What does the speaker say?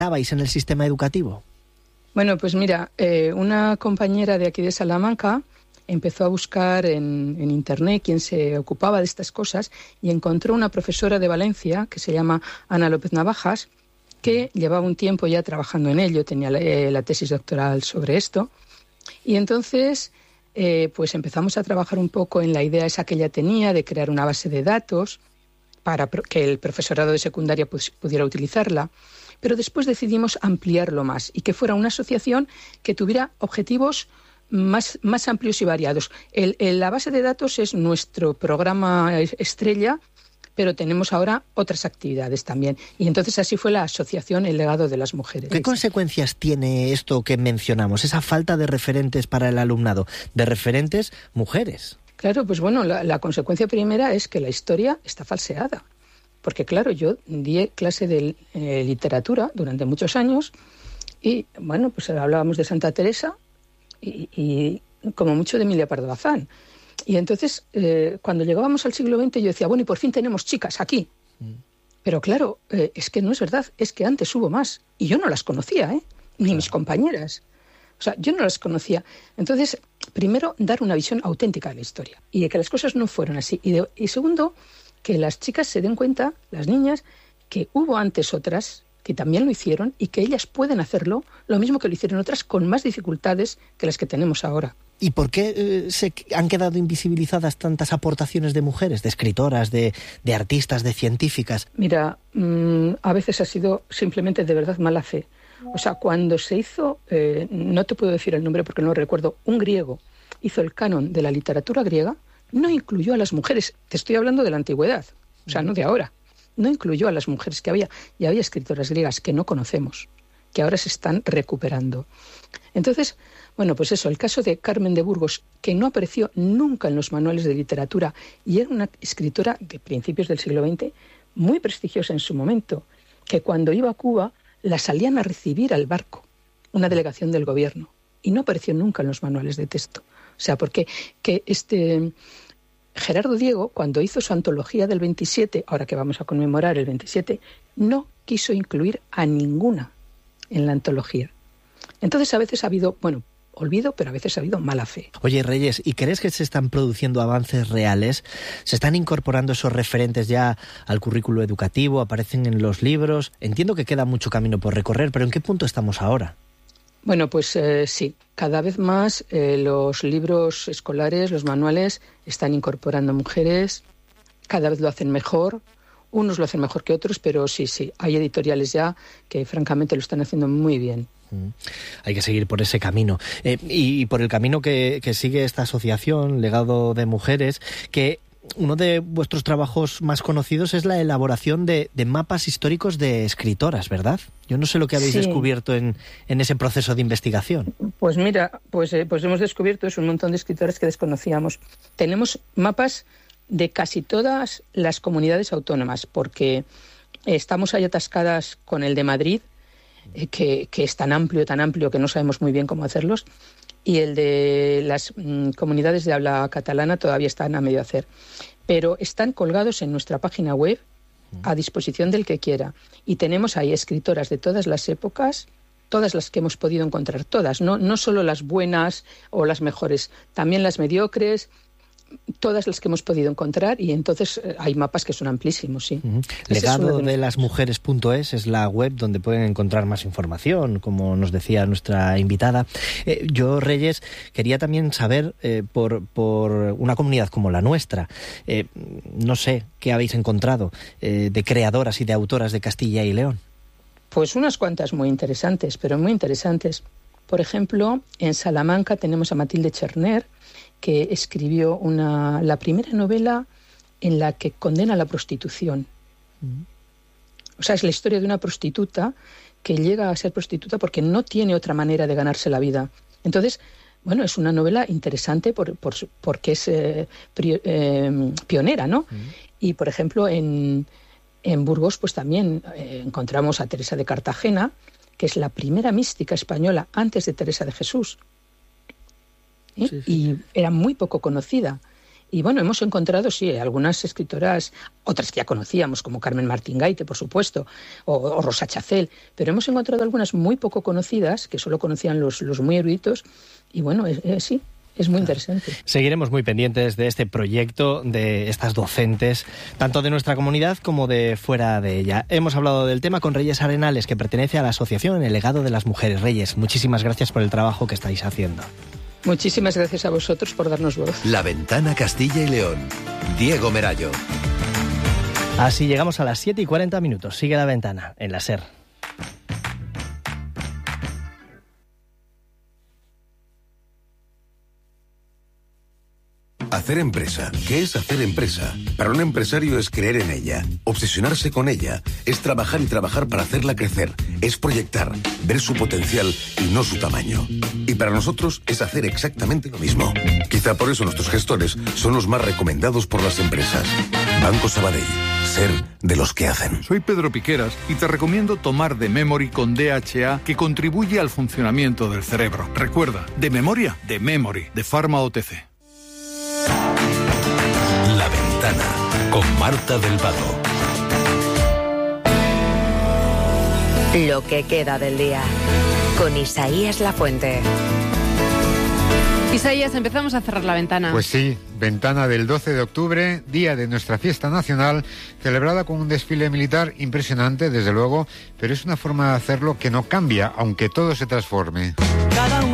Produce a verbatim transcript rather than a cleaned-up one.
estabais en el sistema educativo? Bueno, pues mira, eh, una compañera de aquí de Salamanca empezó a buscar en, en internet quién se ocupaba de estas cosas y encontró una profesora de Valencia que se llama Ana López Navajas, que llevaba un tiempo ya trabajando en ello, tenía la, eh, la tesis doctoral sobre esto. Y entonces, eh, pues empezamos a trabajar un poco en la idea esa que ella tenía de crear una base de datos para que el profesorado de secundaria pues, pudiera utilizarla. Pero después decidimos ampliarlo más y que fuera una asociación que tuviera objetivos más, más amplios y variados. El, el, la base de datos es nuestro programa estrella, pero tenemos ahora otras actividades también. Y entonces así fue la asociación El Legado de las Mujeres. ¿Qué consecuencias tiene esto que mencionamos, esa falta de referentes para el alumnado, de referentes mujeres? Claro, pues bueno, la, la consecuencia primera es que la historia está falseada. Porque claro, yo di clase de eh, literatura durante muchos años y, bueno, pues hablábamos de Santa Teresa y, y como mucho de Emilia Pardo Bazán. Y entonces, eh, cuando llegábamos al siglo veinte, yo decía, bueno, y por fin tenemos chicas aquí. Mm. Pero claro, eh, es que no es verdad, es que antes hubo más. Y yo no las conocía, ¿eh? Ni claro. Mis compañeras. O sea, yo no las conocía. Entonces, primero, dar una visión auténtica de la historia y de que las cosas no fueron así. Y, de, y segundo, que las chicas se den cuenta, las niñas, que hubo antes otras que también lo hicieron y que ellas pueden hacerlo lo mismo que lo hicieron otras con más dificultades que las que tenemos ahora. ¿Y por qué eh, se han quedado invisibilizadas tantas aportaciones de mujeres, de escritoras, de, de artistas, de científicas? Mira, mmm, a veces ha sido simplemente de verdad mala fe. O sea, cuando se hizo, eh, no te puedo decir el nombre porque no lo recuerdo, un griego hizo el canon de la literatura griega, no incluyó a las mujeres. Te estoy hablando de la antigüedad, o sea, no de ahora. No incluyó a las mujeres que había. Y había escritoras griegas que no conocemos, que ahora se están recuperando. Entonces, bueno, pues eso, el caso de Carmen de Burgos, que no apareció nunca en los manuales de literatura y era una escritora de principios del siglo veinte muy prestigiosa en su momento, que cuando iba a Cuba la salían a recibir al barco, una delegación del gobierno, y no apareció nunca en los manuales de texto. O sea, porque que este Gerardo Diego, cuando hizo su antología del veintisiete, ahora que vamos a conmemorar el veintisiete, no quiso incluir a ninguna en la antología. Entonces a veces ha habido, bueno, olvido, pero a veces ha habido mala fe. Oye, Reyes, ¿y crees que se están produciendo avances reales? ¿Se están incorporando esos referentes ya al currículo educativo? ¿Aparecen en los libros? Entiendo que queda mucho camino por recorrer, pero ¿en qué punto estamos ahora? Bueno, pues eh, sí, cada vez más eh, los libros escolares, los manuales, están incorporando mujeres, cada vez lo hacen mejor, unos lo hacen mejor que otros, pero sí, sí, hay editoriales ya que francamente lo están haciendo muy bien. Mm. Hay que seguir por ese camino. Eh, y, y por el camino que, que sigue esta asociación, Legado de Mujeres, que uno de vuestros trabajos más conocidos es la elaboración de, de mapas históricos de escritoras, ¿verdad? Yo no sé lo que habéis sí. descubierto en, en ese proceso de investigación. Pues mira, pues, eh, pues hemos descubierto es un montón de escritoras que desconocíamos. Tenemos mapas de casi todas las comunidades autónomas, porque estamos ahí atascadas con el de Madrid, eh, que, que es tan amplio, tan amplio que no sabemos muy bien cómo hacerlos, y el de las mm, comunidades de habla catalana todavía están a medio hacer. Pero están colgados en nuestra página web a disposición del que quiera. Y tenemos ahí escritoras de todas las épocas, todas las que hemos podido encontrar, todas, no, no solo las buenas o las mejores, también las mediocres, todas las que hemos podido encontrar, y entonces eh, hay mapas que son amplísimos, sí. Uh-huh. Legado de las mujeres punto es es la web donde pueden encontrar más información, como nos decía nuestra invitada. Eh, yo, Reyes, quería también saber, eh, por, por una comunidad como la nuestra, eh, no sé, ¿qué habéis encontrado eh, de creadoras y de autoras de Castilla y León? Pues unas cuantas muy interesantes, pero muy interesantes. Por ejemplo, en Salamanca tenemos a Matilde Cherner, que escribió una, la primera novela en la que condena la prostitución. Mm. O sea, es la historia de una prostituta que llega a ser prostituta porque no tiene otra manera de ganarse la vida. Entonces, bueno, es una novela interesante por, por, porque es eh, pri, eh, pionera, ¿no? Mm. Y, por ejemplo, en, en Burgos, pues también eh, encontramos a Teresa de Cartagena, que es la primera mística española antes de Teresa de Jesús. ¿Eh? Sí, sí. Y era muy poco conocida. Y bueno, hemos encontrado, sí, algunas escritoras, otras que ya conocíamos, como Carmen Martín Gaite, por supuesto, o, o Rosa Chacel, pero hemos encontrado algunas muy poco conocidas, que solo conocían los, los muy eruditos, y bueno, es, es, sí, es muy interesante. Seguiremos muy pendientes de este proyecto, de estas docentes, tanto de nuestra comunidad como de fuera de ella. Hemos hablado del tema con Reyes Arenales, que pertenece a la Asociación El Legado de las Mujeres. Reyes, muchísimas gracias por el trabajo que estáis haciendo. Muchísimas gracias a vosotros por darnos voz. La Ventana Castilla y León. Diego Merayo. Así llegamos a las siete y cuarenta minutos. Sigue La Ventana en la SER. Hacer empresa. ¿Qué es hacer empresa? Para un empresario es creer en ella, obsesionarse con ella, es trabajar y trabajar para hacerla crecer, es proyectar, ver su potencial y no su tamaño. Y para nosotros es hacer exactamente lo mismo. Quizá por eso nuestros gestores son los más recomendados por las empresas. Banco Sabadell. Ser de los que hacen. Soy Pedro Piqueras y te recomiendo tomar de Memory con D H A, que contribuye al funcionamiento del cerebro. Recuerda, de memoria, de Memory, de Pharma O T C. La Ventana, con Marta del Vado. Lo que queda del día, con Isaías Lafuente. Isaías, empezamos a cerrar la ventana. Pues sí, ventana del doce de octubre, día de nuestra fiesta nacional, celebrada con un desfile militar impresionante, desde luego, pero es una forma de hacerlo que no cambia, aunque todo se transforme. Cada